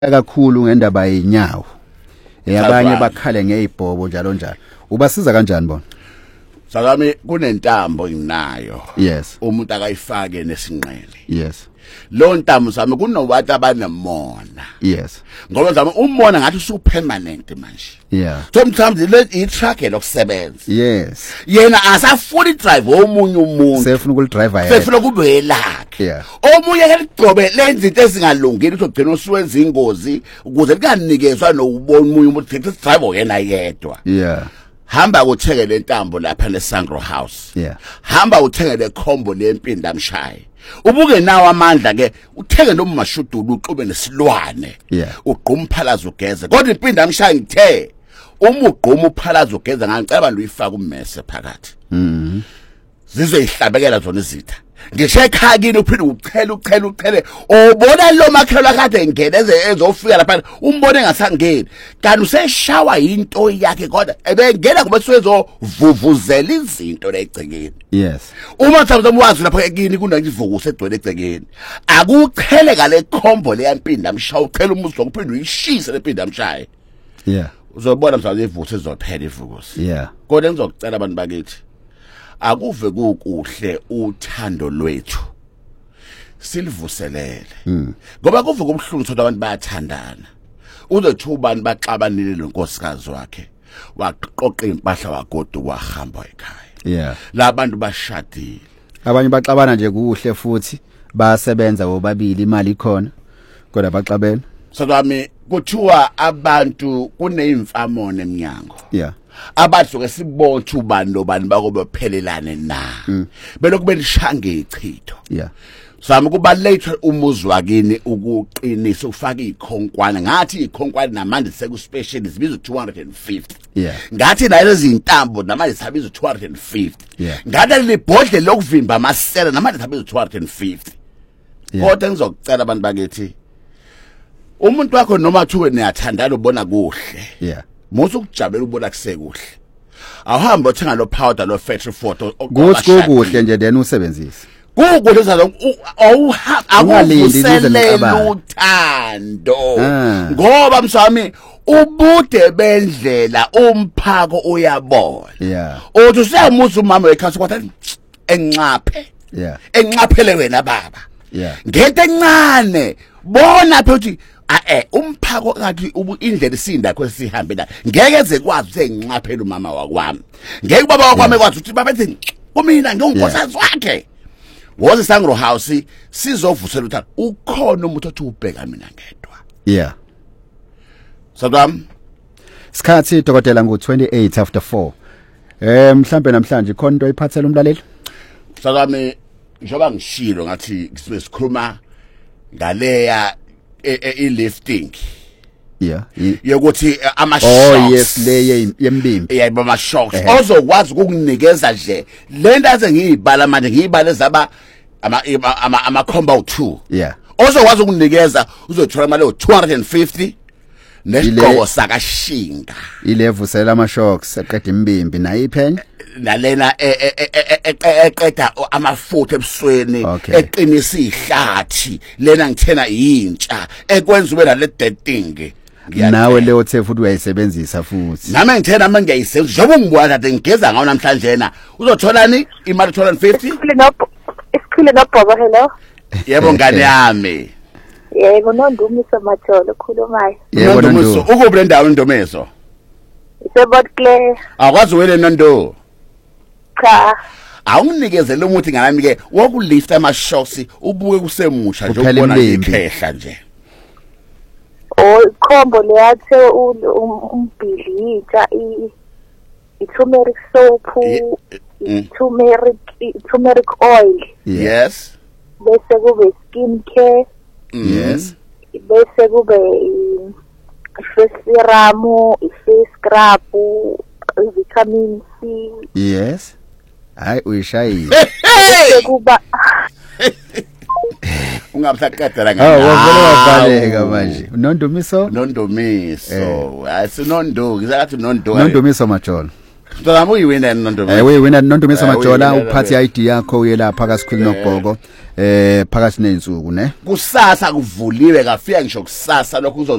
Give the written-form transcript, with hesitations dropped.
kakhulu ngendaba yenyawo abanye bakhale ngezibhobo njalo njalo ubasiza kanjani bona Sakami kunentambo nginayo yes umuntu akayifake nesinqele yes lo ntambo sami kunowathi abanemona yes ngoba zami umona ngathi usupermanent manje yeah sometimes le i-truck lokusebenza yes yena asafuni drive omunye umuntu sefuna ukulidriver yena sefuna kube lakhe yeah omunye ke ligcobe lenza into ezingalungile uzogcina usuwenza ingozi ukuze likanikezwa nokubona umunye umuntu ukuthi driver yena yedwa yeah hamba uthenge lentambo lapha leSangro House yeah hamba uthenge lekhombo lempinda mshayi ubuke nawo amandla ke uthenge nomashudulu uxube nesilwane yeah ugqumphalaza ugeze kodwa impinda mshayi ngithe uma ugquma uphalaza ugeze ngicela abantu uyifaka ummese phakathi zizoyihlabekela zona izitha ngisho ekhaya kini uphinde uchele obona lo makhelwa kade ngeneze ezofika lapha umbone engasangeni kanti useshawa into yakhe kodwa ebengena ngoba sezovuvuzela izinto legcekeni yes uma mhlawumbe lapha kini kunakuvukuse egcwele egcekeni akuchele kale khombo leyampinda mshaya uchela umuzi wokuphinde uyishise lepinda mshaye yeah uzobona mhlawumbe ivuthe izophela ivukusi yeah kodwa ngizokucela abantu bakithi akuve kukuhle uthando lwethu silivuselele ngoba kuve kubhlungu ukuthi abantu bayathandana uzothi ubani baxabanile lenkosikazi wakhe waqoqa impahla wagodu wahamba ekhaya yeah labantu bashadile abanye baxabana nje kuhle futhi bayasebenza bobabili imali ikhona kodwa baxabene sodami kuthiwa abantu kuneyimfamone eminyango yeah abathi ke sibotha ubani lobani bakobe phelelane na belokhu belishange ichitho yeah sami kubalulekile umuzi wakini ukuqinisa ufaka ikhonkwane ngathi ikhonkwane namanje seku special zibiza 250 yeah ngathi nayo izintambo namanje sabiza 250 yeah ngathi libhodle lokuvimba amasela namanje sabiza 250 kodwa ngizokucela abantu bakithi umuntu wakho noma thuwe niyathandana ubona kuhle yeah musu ukujabela ubona kusekuhle awuhamba uthenga lo powder lo factory photo kuthi kuhle nje then usebenzise kukuhle sazo akuvuselela uthando ngoba msami ubude bendlela umphako uyabona yeah uthi useyamusa umama ekhasi kwathi enxaphe yeah enxaphele wena baba yeah ngento encane bona phe uthi umphako ngathi indlela isinda kho sihambe la ngeke ezekwazi usenqaphela umama wakwami ngeke ubaba wakwami ekwazi ukuthi babethi kumina ngiyonkosazi wakhe woze Sangro House sizovusela uthando ukhona umuntu othi ubheka mina ngedwa yeah sadam sikhathi dokotela ngo28 after 4 mhlambe namhlanje khona into iphathela umlaleli sadami njoba ngishilo ngathi sikhuluma ngaleya lifting yeah yokuthi ama shocks yes leye yembimbi yebo ama shocks ozokwazi ukukunikeza nje lento aze ngiyibala manje ngiyibale zaba ama combo 2 yeah ozokwazi ukukunikeza uzothola imali yo250 nesiqoko sakashinga ilevusela ama shocks eqeda imbimbi nayo iphenya nalena eqeda amafutha ebusweni eqinisa ihlathi lena ngithena yintsha ekwenza ube nale dating nawe leyo the futhi uyayisebenzisa futhi nami ngithena manje ngiyayisebenzisa njengoba ngibona kade ngigeza ngawo namhlanje na uzotholani imali 250 isikhule nobhobo hello yebo ngane yami yebo nondumiso Matsholo khulumayo yebo nondumiso ukuphi le ndawo nondumiso isebotcle akwazi wele nondo cha awunikezele umuthi ngalami ke wokulift ama shocks ubuke kusemusha nje ukubona ikhehla nje khombo leyathe umbhidlita i-turmeric soap turmeric oil yes bese kube skin care yes bese kube face serum face scrub vitamin C yes hayi uyishayile kuba ungamhlaqedela wavele wavaleka manje nondumiso asinondu ngizakathi nondo nondumiso Matsholo Mntwana uyiwina Nontombi. Uyiwina Nontombi Majola Uyiwina, uphathe ID yakho uyelapha kaSikhwili noGogo phakathi nensuku ne. Kusasa kuvuliwe kafika ngisho kusasa lokho